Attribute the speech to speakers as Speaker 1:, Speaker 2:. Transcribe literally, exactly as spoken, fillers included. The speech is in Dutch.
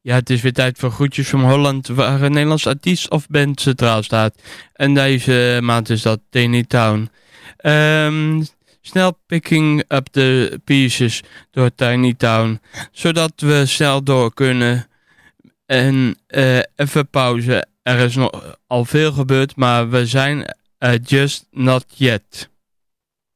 Speaker 1: Ja, het is weer tijd voor Groetjes from Holland, waar een Nederlands artiest of band centraal staat. En deze maand is dat Tiny Town. Um, snel picking up the pieces door Tiny Town, zodat we snel door kunnen. En uh, even pauze, er is nog al veel gebeurd, maar we zijn uh, just not yet.